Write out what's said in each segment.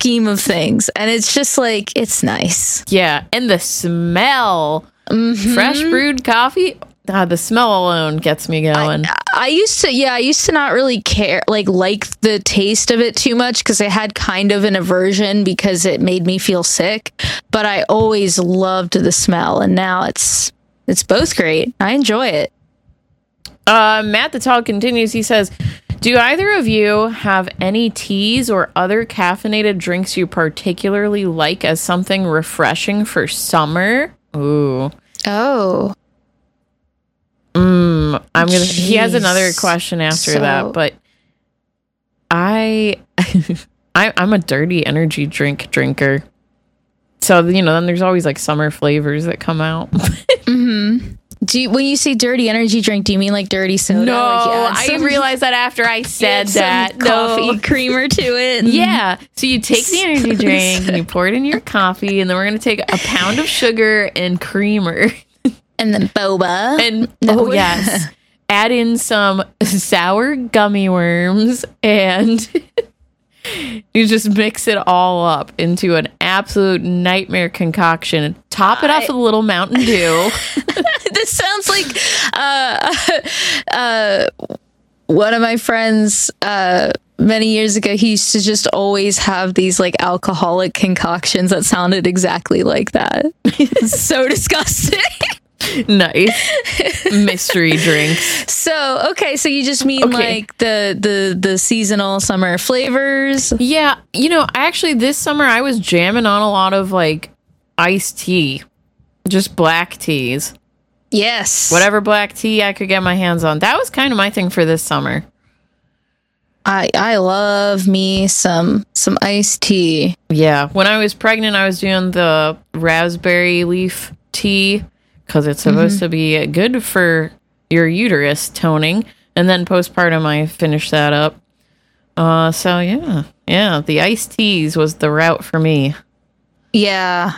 scheme of things. And it's just like, it's nice. Yeah. And the smell. Fresh brewed coffee. The smell alone gets me going. I used to not really care, like the taste of it too much because I had kind of an aversion because it made me feel sick. But I always loved the smell, and now it's both great. I enjoy it. Matt the Tall continues. He says, do either of you have any teas or other caffeinated drinks you particularly like as something refreshing for summer? Ooh. Oh. He has another question after that, but I'm a dirty energy drink drinker. So, then there's always like summer flavors that come out. Mm-hmm. When you say dirty energy drink, do you mean like dirty soda? No, like I realized that after I said that. Coffee creamer to it. Yeah. So you take the energy drink and you pour it in your coffee, and then we're going to take a pound of sugar and creamer. And then boba. And yes. Add in some sour gummy worms, and you just mix it all up into an absolute nightmare concoction. Top it off with a little Mountain Dew. This sounds like one of my friends many years ago. He used to just always have these like alcoholic concoctions that sounded exactly like that. It's so disgusting. Nice. Mystery drinks. So you just mean like the seasonal summer flavors? Yeah. Actually this summer I was jamming on a lot of like iced tea. Just black teas. Yes. Whatever black tea I could get my hands on. That was kind of my thing for this summer. I love me some iced tea. Yeah. When I was pregnant, I was doing the raspberry leaf tea because it's supposed to be good for your uterus toning. And then postpartum, I finished that up. So yeah, the iced teas was the route for me. Yeah,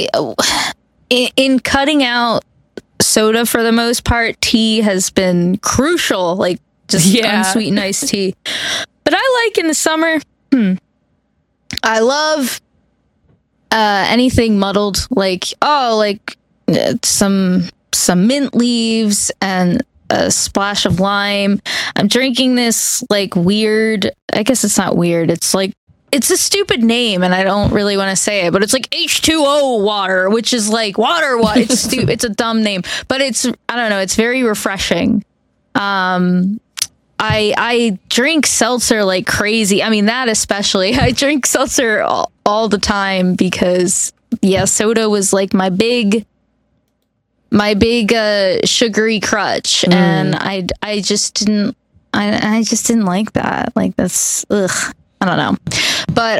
in cutting out soda for the most part, tea has been crucial, like just unsweetened iced tea. But I like in the summer, I love anything muddled, like some mint leaves and a splash of lime. I'm drinking this like weird, I guess it's not weird, it's like, it's a stupid name and I don't really want to say it, but it's like H2O water, which is like water. It's stupid. It's a dumb name, but I don't know. It's very refreshing. I drink seltzer like crazy. I mean, that especially. I drink seltzer all the time because soda was like my big sugary crutch. And I just didn't like that. Like that's, ugh. I don't know. But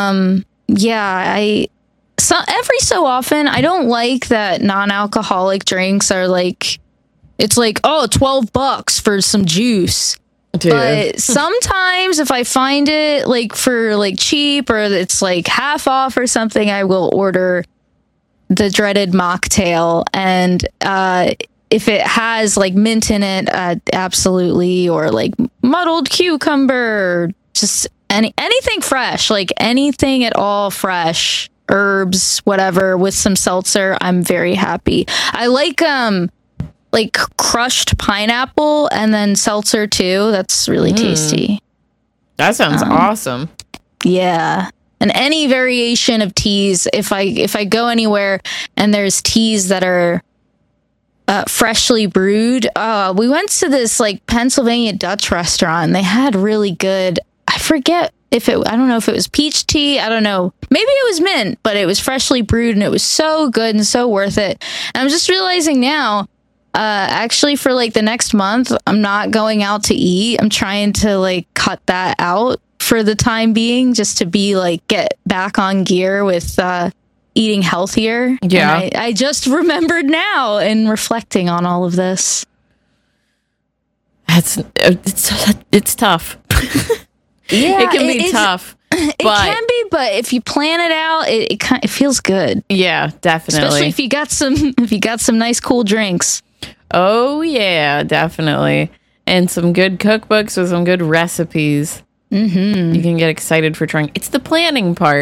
every so often I don't like that non-alcoholic drinks are like, it's like, $12 for some juice. Dude. But sometimes if I find it like for like cheap or it's like half off or something, I will order the dreaded mocktail. And if it has like mint in it, absolutely, or like muddled cucumber, or just anything fresh, like anything at all fresh, herbs, whatever, with some seltzer, I'm very happy. I like crushed pineapple and then seltzer too. That's really tasty. That sounds awesome. Yeah. And any variation of teas, if I go anywhere and there's teas that are freshly brewed. We went to this like Pennsylvania Dutch restaurant and they had really good, I don't know if it was peach tea. I don't know. Maybe it was mint, but it was freshly brewed and it was so good and so worth it. And I'm just realizing now, actually for like the next month, I'm not going out to eat. I'm trying to like cut that out for the time being, just to be like, get back on gear with, eating healthier. Yeah. And I just remembered now in reflecting on all of this. It's tough. Yeah, it can be tough. It can be, but if you plan it out, it feels good. Yeah, definitely. Especially if you got some nice cool drinks. Oh yeah, definitely. And some good cookbooks with some good recipes. Mm-hmm. You can get excited for trying. It's the planning part.